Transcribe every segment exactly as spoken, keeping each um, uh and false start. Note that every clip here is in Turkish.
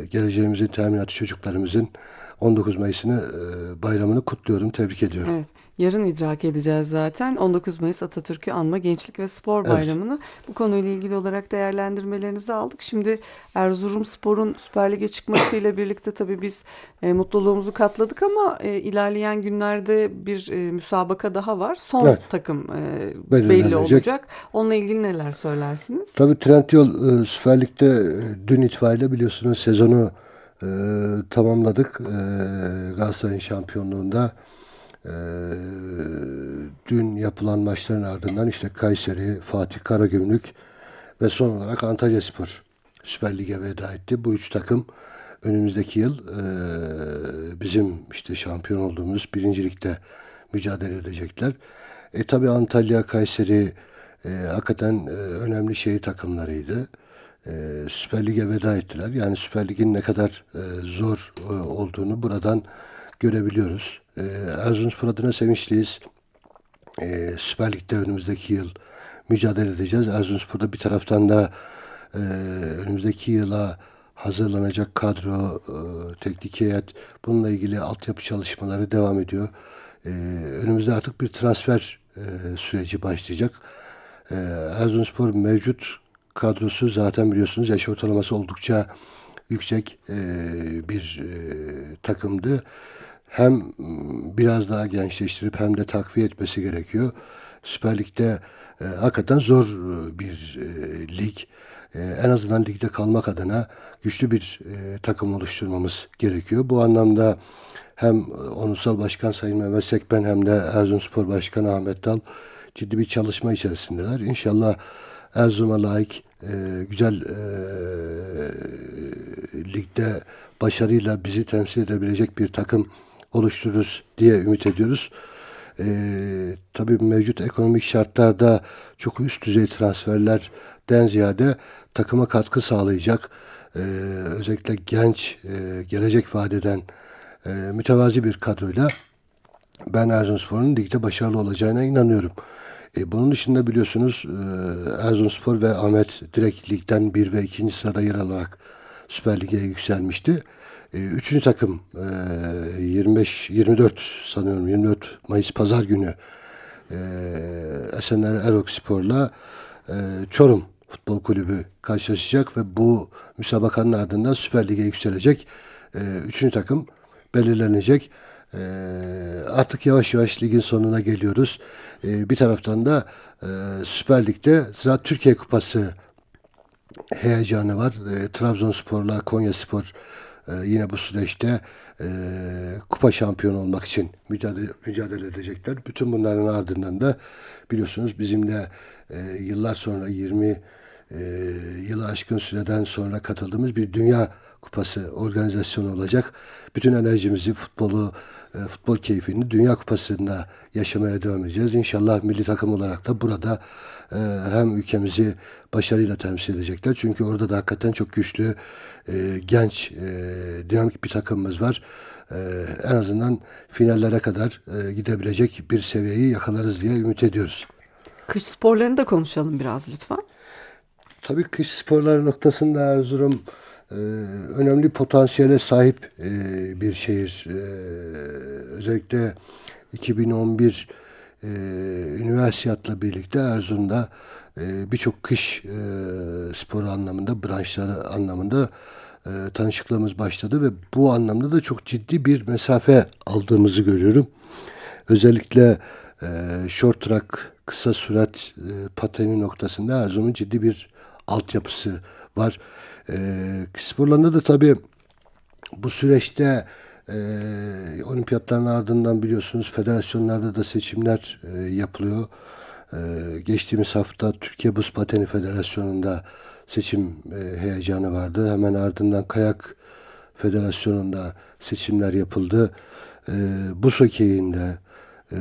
geleceğimizin teminatı çocuklarımızın on dokuz Mayıs'ını e, bayramını kutluyorum, tebrik ediyorum. Evet, yarın idrak edeceğiz zaten on dokuz Mayıs Atatürk'ü anma Gençlik ve Spor Evet, Bayramı'nı. Bu konuyla ilgili olarak değerlendirmelerinizi aldık. Şimdi Erzurumspor'un Süper Lig'e çıkmasıyla birlikte tabii biz e, mutluluğumuzu katladık ama e, ilerleyen günlerde bir e, müsabaka daha var. Son evet, takım e, belli belirlenecek. olacak. Onunla ilgili neler söylersiniz? Tabii Trendyol e, Süper Lig'de e, dün itibariyle biliyorsunuz sezonu e, tamamladık. E, Galatasaray'ın şampiyonluğunda e, dün yapılan maçların ardından işte Kayseri, Fatih Karagümrük ve son olarak Antalyaspor Süper Lig'e veda etti. Bu üç takım önümüzdeki yıl e, bizim işte şampiyon olduğumuz birincilikte mücadele edecekler. E tabi Antalya, Kayseri e, hakikaten e, önemli şehir takımlarıydı. E, Süper Lig'e veda ettiler. Yani Süper Lig'in ne kadar e, zor e, olduğunu buradan görebiliyoruz. E, Erzurumspor adına sevinçliyiz. E, Süper Lig'de önümüzdeki yıl mücadele edeceğiz. Erzurumspor'da bir taraftan da e, önümüzdeki yıla hazırlanacak kadro, e, teknik heyet, bununla ilgili altyapı çalışmaları devam ediyor. E, önümüzde artık bir transfer e, süreci başlayacak. E, Erzurumspor mevcut kadrosu zaten biliyorsunuz yaş ortalaması oldukça yüksek e, bir e, takımdı. Hem mm, biraz daha gençleştirip hem de takviye etmesi gerekiyor. Süper Lig'de e, hakikaten zor e, bir e, lig. E, en azından ligde kalmak adına güçlü bir e, takım oluşturmamız gerekiyor. Bu anlamda hem e, Onursal Başkan Sayın Mehmet Sekben hem de Erzurumspor Başkanı Ahmet Dal ciddi bir çalışma içerisindeler. İnşallah Erzurum'a layık e, güzel e, ligde başarıyla bizi temsil edebilecek bir takım oluştururuz diye ümit ediyoruz. Ee, tabii mevcut ekonomik şartlarda çok üst düzey transferlerden ziyade takıma katkı sağlayacak, e, özellikle genç, e, gelecek vadeden e, mütevazi bir kadroyla ben Erzurumspor'un ligde başarılı olacağına inanıyorum. E, bunun dışında biliyorsunuz e, Erzurumspor ve Ahmet direkt ligden bir ve ikinci sırada yer alarak Süper Lig'e yükselmişti. E, üçüncü takım e, yirmi beş yirmi dört sanıyorum yirmi dört Mayıs Pazar günü e, Esenler Erokspor'la e, Çorum Futbol Kulübü karşılaşacak ve bu müsabakanın ardından Süper Lig'e yükselecek e, üçüncü takım belirlenecek. E, artık yavaş yavaş ligin sonuna geliyoruz. E, bir taraftan da e, Süper Lig'de Ziraat Türkiye Kupası heyecanı var. E, Trabzonspor'la Konyaspor e, yine bu süreçte e, kupa şampiyonu olmak için mücadele, mücadele edecekler. Bütün bunların ardından da biliyorsunuz bizim de e, yıllar sonra yirmi e, yılı aşkın süreden sonra katıldığımız bir Dünya Kupası organizasyonu olacak. Bütün enerjimizi, futbolu, e, futbol keyfini Dünya Kupası'nda yaşamaya devam edeceğiz. İnşallah milli takım olarak da burada e, hem ülkemizi başarıyla temsil edecekler. Çünkü orada da hakikaten çok güçlü, e, genç, e, dinamik bir takımımız var. E, en azından finallere kadar e, gidebilecek bir seviyeyi yakalarız diye ümit ediyoruz. Kış sporlarını da konuşalım biraz lütfen. Tabii kış sporları noktasında Erzurum e, önemli potansiyele sahip e, bir şehir. E, özellikle iki bin on bir e, Üniversiyat'la birlikte Erzurum'da e, birçok kış e, sporu anlamında, branşları anlamında e, tanışıklığımız başladı ve bu anlamda da çok ciddi bir mesafe aldığımızı görüyorum. Özellikle e, short track, kısa sürat e, pateni noktasında Erzurum'un ciddi bir altyapısı var. E, sporlarında da tabii bu süreçte e, olimpiyatların ardından biliyorsunuz federasyonlarda da seçimler e, yapılıyor. E, geçtiğimiz hafta Türkiye Buz Pateni Federasyonu'nda seçim e, heyecanı vardı. Hemen ardından Kayak Federasyonu'nda seçimler yapıldı. E, Buz Hokeyi'nde, e,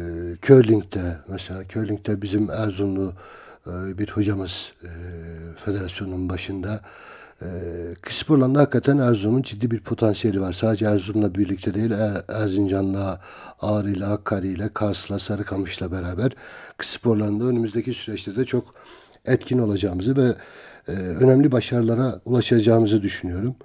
curling'de mesela curling'de bizim Erzurumlu e, bir hocamız e, federasyonun başında. E, kış sporlarında hakikaten Erzurum'un ciddi bir potansiyeli var. Sadece Erzurum'la birlikte değil, Er- Erzincan'la, Ağrı'yla, Hakkari'yle, Kars'la, Sarıkamış'la beraber kış sporlarında önümüzdeki süreçte de çok etkin olacağımızı ve e, önemli başarılara ulaşacağımızı düşünüyorum.